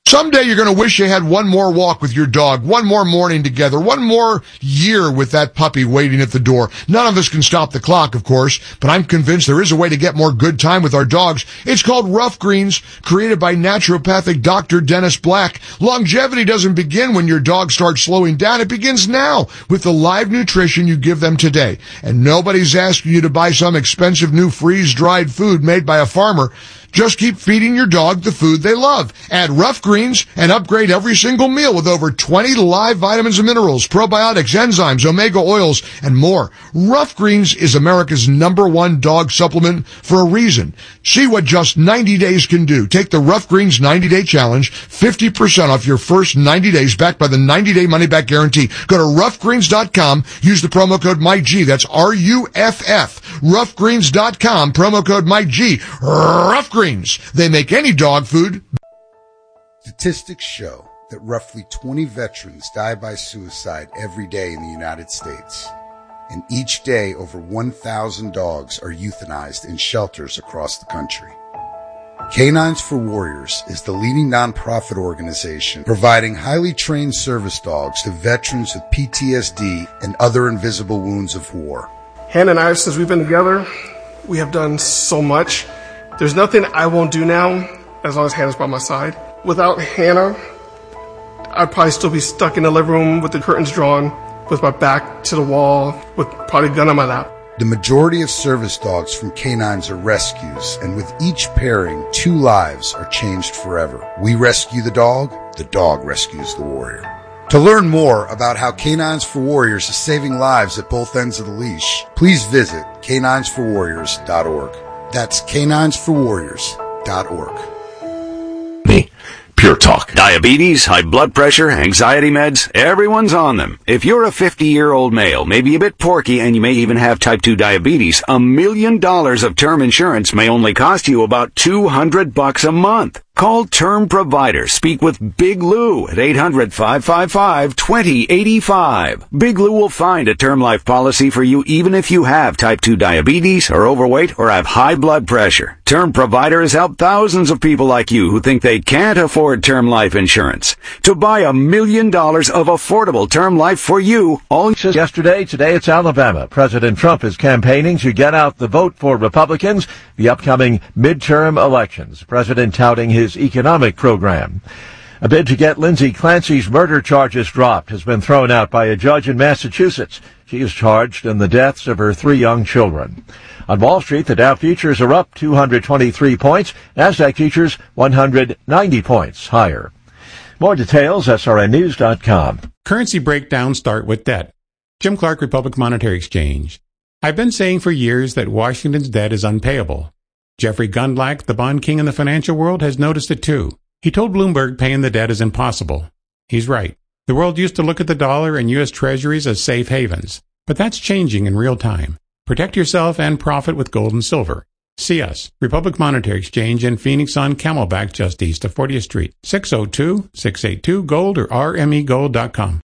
Someday you're going to wish you had one more walk with your dog, one more morning together, one more year with that puppy waiting at the door. None of us can stop the clock, of course, but I'm convinced there is a way to get more good time with our dogs. It's called Rough Greens, created by naturopathic Dr. Dennis Black. Longevity doesn't begin when your dog starts slowing down. It begins now with the live nutrition you give them today. And nobody's asking you to buy some expensive new freeze-dried food made by a farmer. Just keep feeding your dog the food they love. Add Rough Greens and upgrade every single meal with over 20 live vitamins and minerals, probiotics, enzymes, omega oils, and more. Rough Greens is America's #1 dog supplement for a reason. See what just 90 days can do. Take the Rough Greens 90-day challenge, 50% off your first 90 days backed by the 90-day money-back guarantee. Go to roughgreens.com. Use the promo code MikeG. That's RUFF. Roughgreens.com. Promo code MikeG. Rough Greens. They make any dog food. Statistics show that roughly 20 veterans die by suicide every day in the United States. And each day, over 1,000 dogs are euthanized in shelters across the country. Canines for Warriors is the leading nonprofit organization providing highly trained service dogs to veterans with PTSD and other invisible wounds of war. Hannah and I, since we've been together, we have done so much. There's nothing I won't do now as long as Hannah's by my side. Without Hannah, I'd probably still be stuck in the living room with the curtains drawn, with my back to the wall, with probably a gun on my lap. The majority of service dogs from canines are rescues, and with each pairing, 2 lives are changed forever. We rescue the dog rescues the warrior. To learn more about how Canines for Warriors is saving lives at both ends of the leash, please visit caninesforwarriors.org. That's caninesforwarriors.org. Pure Talk. Diabetes, high blood pressure, anxiety meds, everyone's on them. If you're a 50-year-old male, maybe a bit porky, and you may even have type 2 diabetes, $1 million of term insurance may only cost you about $200 a month. Call Term Provider. Speak with Big Lou at 800-555-2085. Big Lou will find a term life policy for you even if you have type 2 diabetes, are overweight, or have high blood pressure. Term Provider has helped thousands of people like you who think they can't afford term life insurance. To buy $1 million of affordable term life for you, all yesterday, today it's Alabama. President Trump is campaigning to get out the vote for Republicans, the upcoming midterm elections. President touting his economic program. A bid to get Lindsay Clancy's murder charges dropped has been thrown out by a judge in Massachusetts. She is charged in the deaths of her 3 young children. On Wall Street, the Dow futures are up 223 points. Nasdaq futures 190 points higher. More details, srnnews.com. Currency breakdowns start with debt. Jim Clark, Republic Monetary Exchange. I've been saying for years that Washington's debt is unpayable. Jeffrey Gundlach, the bond king in the financial world, has noticed it too. He told Bloomberg paying the debt is impossible. He's right. The world used to look at the dollar and U.S. treasuries as safe havens, but that's changing in real time. Protect yourself and profit with gold and silver. See us, Republic Monetary Exchange in Phoenix on Camelback, just east of 40th Street. 602-682-GOLD or rmegold.com.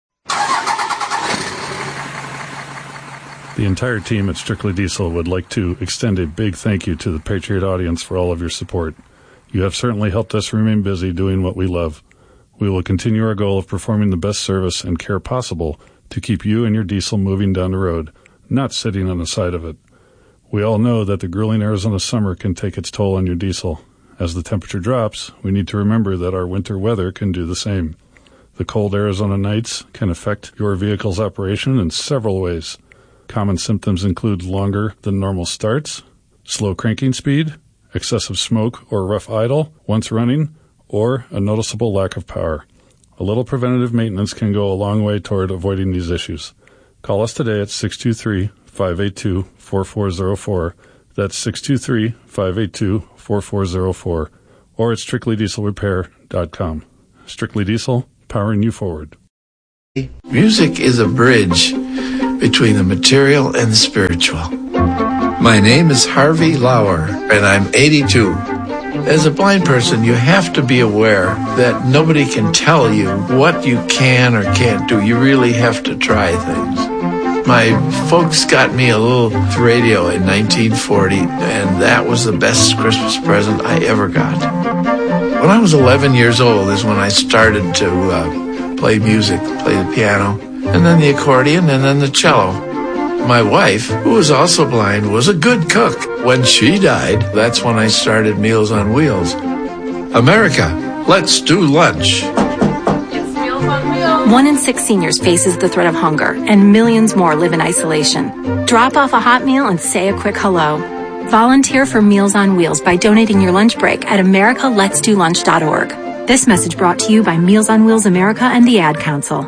The entire team at Strictly Diesel would like to extend a big thank you to the Patriot audience for all of your support. You have certainly helped us remain busy doing what we love. We will continue our goal of performing the best service and care possible to keep you and your diesel moving down the road, not sitting on the side of it. We all know that the grueling Arizona summer can take its toll on your diesel. As the temperature drops, we need to remember that our winter weather can do the same. The cold Arizona nights can affect your vehicle's operation in several ways. Common symptoms include longer than normal starts, slow cranking speed, excessive smoke or rough idle once running, or a noticeable lack of power. A little preventative maintenance can go a long way toward avoiding these issues. Call us today at 623-582-4404. That's 623-582-4404. Or at strictlydieselrepair.com. Strictly Diesel, powering you forward. Music is a bridge between the material and the spiritual. My name is Harvey Lauer, and I'm 82. As a blind person, you have to be aware that nobody can tell you what you can or can't do. You really have to try things. My folks got me a little radio in 1940, and that was the best Christmas present I ever got. When I was 11 years old is when I started to play music, play the piano, and then the accordion, and then the cello. My wife, who was also blind, was a good cook. When she died, that's when I started Meals on Wheels. America, let's do lunch. It's Meals on Wheels. 1 in 6 seniors faces the threat of hunger, and millions more live in isolation. Drop off a hot meal and say a quick hello. Volunteer for Meals on Wheels by donating your lunch break at americaletsdolunch.org. This message brought to you by Meals on Wheels America and the Ad Council.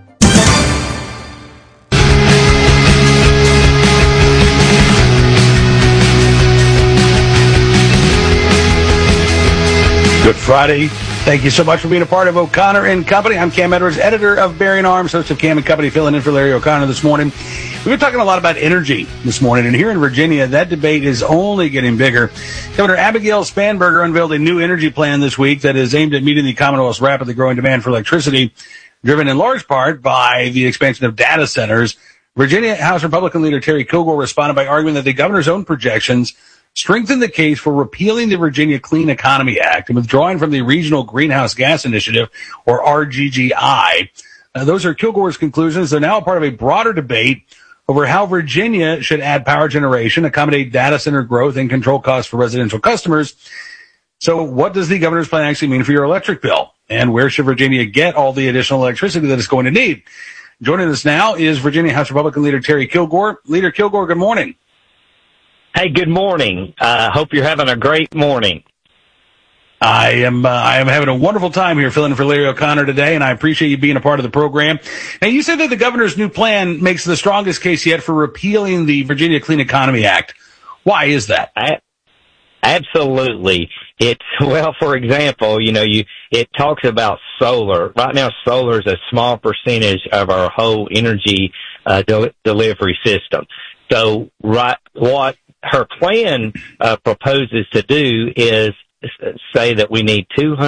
Good Friday. Thank you so much for being a part of O'Connor and Company. I'm Cam Edwards, editor of Bearing Arms, host of Cam and Company, filling in for Larry O'Connor this morning. We were talking a lot about energy this morning, and here in Virginia, that debate is only getting bigger. Governor Abigail Spanberger unveiled a new energy plan this week that is aimed at meeting the Commonwealth's rapidly growing demand for electricity, driven in large part by the expansion of data centers. Virginia House Republican leader Terry Kilgore responded by arguing that the governor's own projections strengthen the case for repealing the Virginia Clean Economy Act and withdrawing from the Regional Greenhouse Gas Initiative, or RGGI. Those are Kilgore's conclusions. They're now a part of a broader debate over how Virginia should add power generation, accommodate data center growth, and control costs for residential customers. So what does the governor's plan actually mean for your electric bill? And where should Virginia get all the additional electricity that it's going to need? Joining us now is Virginia House Republican leader Terry Kilgore. Leader Kilgore, good morning. Hey, good morning. Hope you're having a great morning. I am having a wonderful time here filling in for Larry O'Connor today, and I appreciate you being a part of the program. Now, you said that the governor's new plan makes the strongest case yet for repealing the Virginia Clean Economy Act. Why is that? Absolutely. Well, for example, it talks about solar. Right now, solar is a small percentage of our whole energy delivery system. So, what her plan proposes to do is say that we need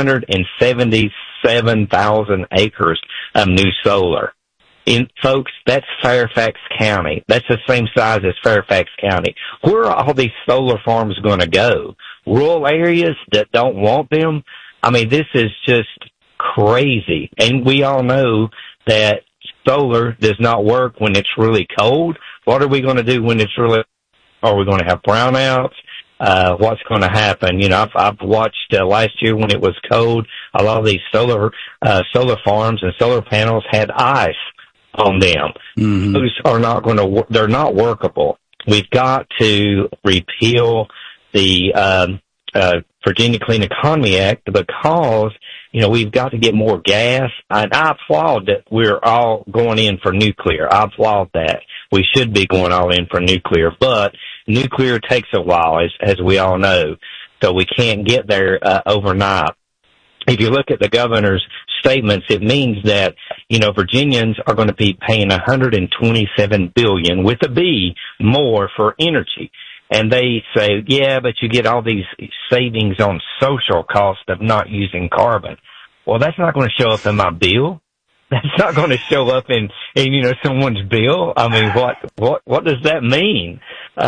277,000 acres of new solar. Folks, that's Fairfax County. That's the same size as Fairfax County. Where are all these solar farms going to go? Rural areas that don't want them? I mean, this is just crazy. And we all know that solar does not work when it's really cold. What are we going to do when it's really? Are we going to have brownouts? What's going to happen? I've watched last year when it was cold, a lot of these solar farms and solar panels had ice on them. Mm-hmm. Those are not going to. They're not workable. We've got to repeal the Virginia Clean Economy Act because we've got to get more gas. And I applaud that we're all going in for nuclear. I applaud that. We should be going all in for nuclear, but nuclear takes a while, as we all know, so we can't get there overnight. If you look at the governor's statements, it means that, Virginians are going to be paying $127 billion with a B more for energy. And they say, yeah, but you get all these savings on social cost of not using carbon. Well, that's not going to show up in my bill. That's not going to show up in someone's bill. I mean, what does that mean?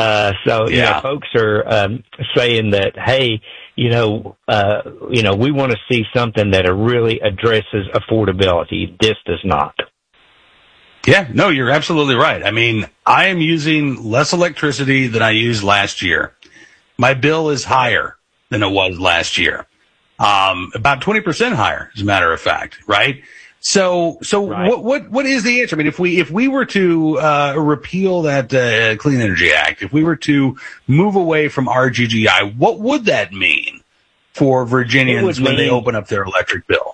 Folks are saying that, hey, we want to see something that really addresses affordability. This does not. Yeah, no, you're absolutely right. I mean, I am using less electricity than I used last year. My bill is higher than it was last year. About 20% higher, as a matter of fact, right? So right. What is the answer? I mean, if we were to repeal that Clean Energy Act, if we were to move away from RGGI, what would that mean for Virginians when they open up their electric bill?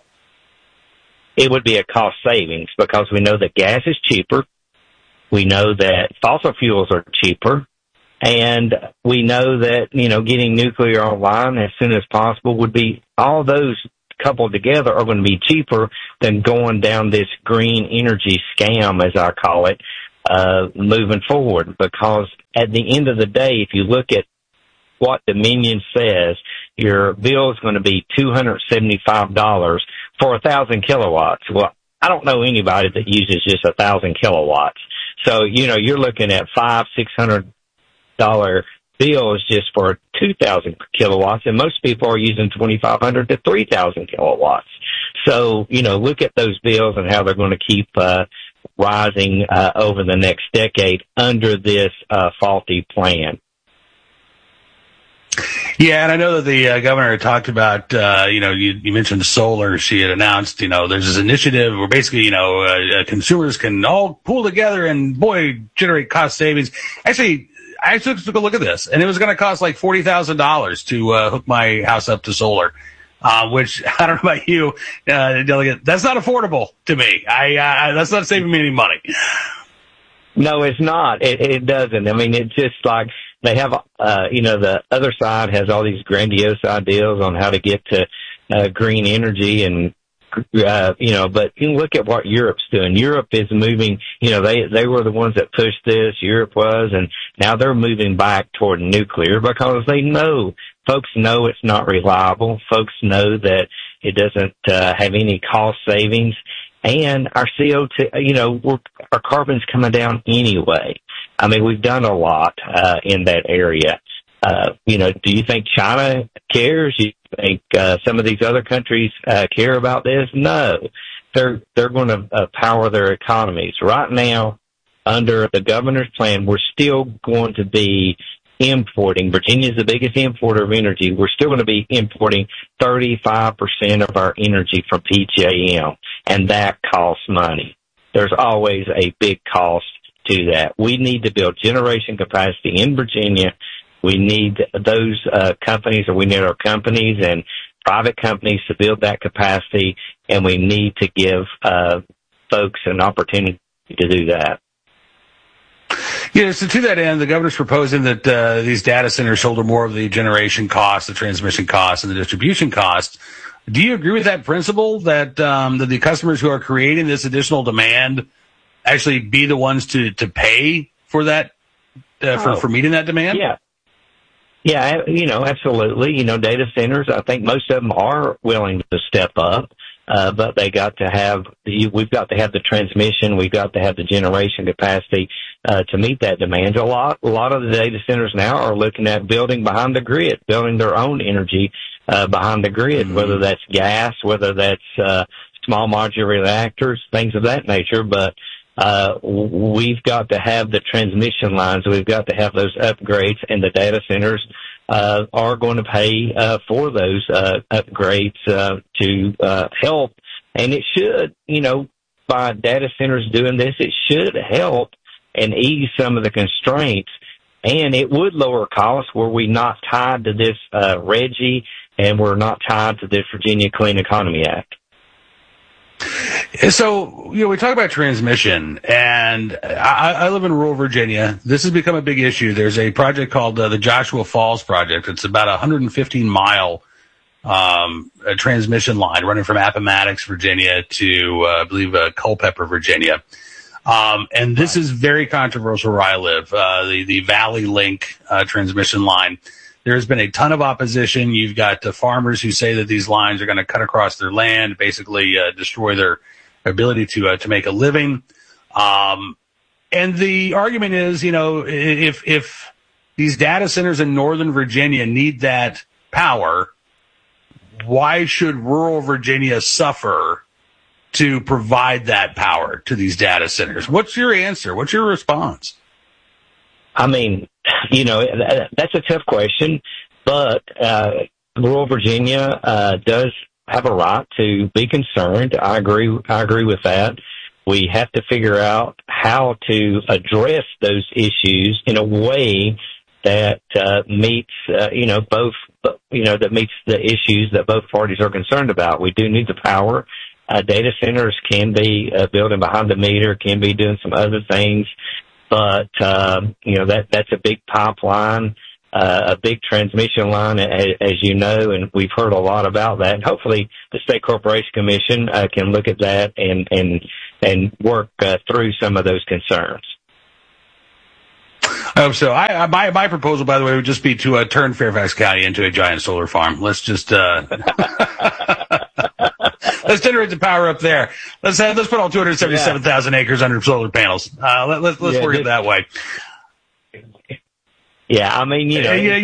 It would be a cost savings because we know that gas is cheaper. We know that fossil fuels are cheaper. And we know that, getting nuclear online as soon as possible would be, all those coupled together are going to be cheaper than going down this green energy scam, as I call it, moving forward. Because at the end of the day, if you look at what Dominion says, your bill is going to be $275 for 1,000 kilowatts. Well, I don't know anybody that uses just 1,000 kilowatts. So, you're looking at $500-$600 bill is just for 2,000 kilowatts, and most people are using 2,500 to 3,000 kilowatts. So, look at those bills and how they're going to keep rising over the next decade under this faulty plan. Yeah, and I know that the governor had talked about, you mentioned the solar. She had announced, there's this initiative where basically, consumers can all pool together and, generate cost savings. Actually, I took a look at this, and it was going to cost like $40,000 to hook my house up to solar, which I don't know about you, Delegate. That's not affordable to me. That's not saving me any money. No, it's not. It doesn't. I mean, it's just like they have, the other side has all these grandiose ideas on how to get to green energy and, but you look at what Europe's doing. Europe is moving, they were the ones that pushed this, Europe was, and now they're moving back toward nuclear because folks know it's not reliable. Folks know that it doesn't have any cost savings. And our CO2, our carbon's coming down anyway. I mean, we've done a lot in that area. Do you think China cares? You think some of these other countries care about this? No. They're going to power their economies. Right now, under the governor's plan, we're still going to be importing. Virginia's the biggest importer of energy. We're still going to be importing 35% of our energy from PJM, and that costs money. There's always a big cost to that. We need to build generation capacity in Virginia. We need those companies, or we need our companies and private companies to build that capacity, and we need to give folks an opportunity to do that. Yeah, so to that end, the governor's proposing that these data centers shoulder more of the generation costs, the transmission costs, and the distribution costs. Do you agree with that principle, that the customers who are creating this additional demand actually be the ones to pay for that, for meeting that demand? Yeah. Yeah, absolutely. Data centers, I think most of them are willing to step up. But we've got to have the transmission, we've got to have the generation capacity, to meet that demand. A lot of the data centers now are looking at building behind the grid, building their own energy, behind the grid, whether that's gas, whether that's, small modular reactors, things of that nature. But, we've got to have the transmission lines, we've got to have those upgrades, and the data centers are going to pay for those upgrades to help. And it should, by data centers doing this, it should help and ease some of the constraints. And it would lower costs were we not tied to this RGGI, and we're not tied to this Virginia Clean Economy Act. So, we talk about transmission, and I live in rural Virginia. This has become a big issue. There's a project called the Joshua Falls Project. It's about a 115-mile transmission line running from Appomattox, Virginia to, I believe, Culpeper, Virginia. And this is very controversial where I live, the Valley Link transmission line. There's been a ton of opposition. You've got farmers who say that these lines are going to cut across their land, basically destroy their ability to make a living. And the argument is, if these data centers in Northern Virginia need that power, why should rural Virginia suffer to provide that power to these data centers? What's your answer? What's your response? I mean, that's a tough question, but rural Virginia does have a right to be concerned. I agree with that. We have to figure out how to address those issues in a way that meets, both, that meets the issues that both parties are concerned about. We do need the power. Data centers can be building behind the meter, can be doing some other things. But, that's a big pipeline, a big transmission line, as you know, and we've heard a lot about that. And hopefully the State Corporation Commission can look at that and work through some of those concerns. I hope so. My proposal, by the way, would just be to turn Fairfax County into a giant solar farm. Let's just let's generate the power up there. Let's put all 277,000 acres under solar panels. Let's work it that way. Yeah, I mean,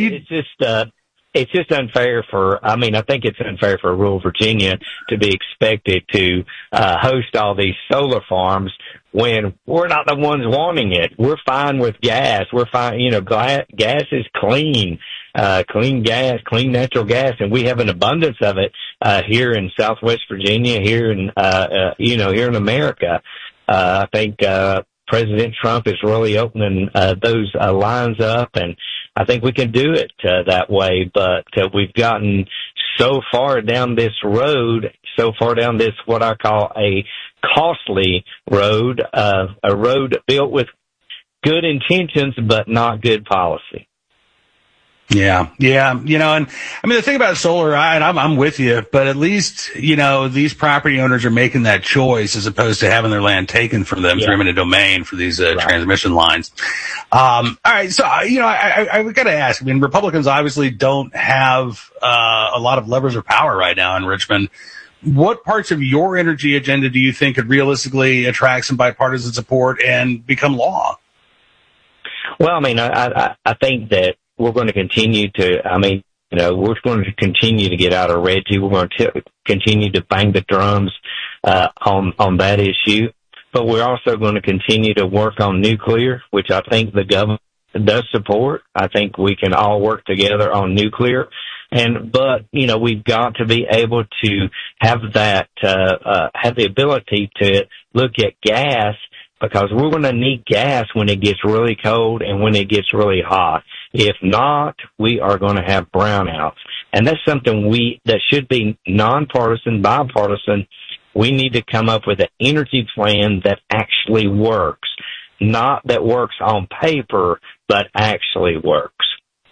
it's just unfair I think it's unfair for rural Virginia to be expected to host all these solar farms when we're not the ones wanting it. We're fine with gas. We're fine, gas is clean gas, clean natural gas, and we have an abundance of it here in Southwest Virginia, here in America. I think President Trump is really opening those lines up, and I think we can do it that way. But we've gotten so far down this road, what I call a costly road, a road built with good intentions but not good policy. Yeah. And I mean, the thing about solar, I'm with you, but at least, these property owners are making that choice as opposed to having their land taken from them through eminent domain for these transmission lines. All right. So, I got to ask, I mean, Republicans obviously don't have a lot of levers of power right now in Richmond. What parts of your energy agenda do you think could realistically attract some bipartisan support and become law? Well, I mean, I think that we're going to continue to, we're going to continue to get out of Reggie. We're going to continue to bang the drums on that issue. But we're also going to continue to work on nuclear, which I think the government does support. I think we can all work together on nuclear. But we've got to be able to have that, have the ability to look at gas, because we're going to need gas when it gets really cold and when it gets really hot. If not, we are going to have brownouts. And that's something that should be nonpartisan, bipartisan. We need to come up with an energy plan that actually works, not that works on paper, but actually works.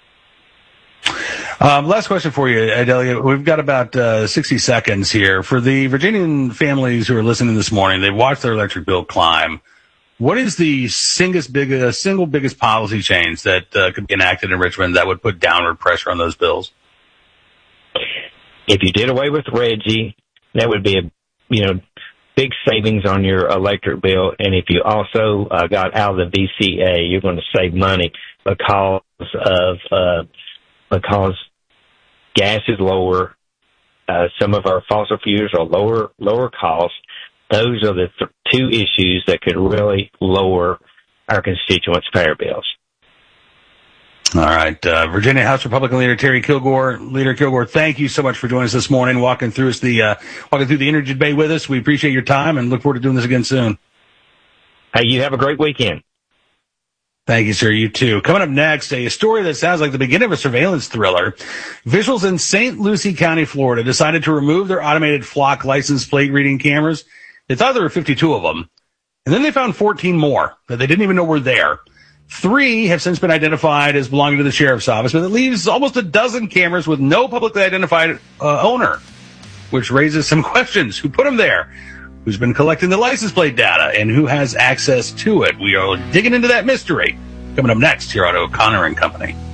Last question for you, Delia. We've got about 60 seconds here. For the Virginian families who are listening this morning, they've watched their electric bill climb. What is the single biggest policy change that could be enacted in Richmond that would put downward pressure on those bills? If you did away with Reggie, that would be big savings on your electric bill. And if you also got out of the VCA, you're going to save money because gas is lower. Some of our fossil fuels are lower cost. Those are the two issues that could really lower our constituents' power bills. All right. Virginia House Republican Leader Terry Kilgore. Leader Kilgore, thank you so much for joining us this morning, walking through the energy debate with us. We appreciate your time and look forward to doing this again soon. Hey, you have a great weekend. Thank you, sir. You too. Coming up next, a story that sounds like the beginning of a surveillance thriller. Officials in St. Lucie County, Florida, decided to remove their automated flock license plate reading cameras. They thought there were 52 of them, and then they found 14 more that they didn't even know were there. 3 have since been identified as belonging to the sheriff's office, but it leaves almost a dozen cameras with no publicly identified owner, which raises some questions. Who put them there? Who's been collecting the license plate data, and who has access to it? We are digging into that mystery. Coming up next here on O'Connor and Company.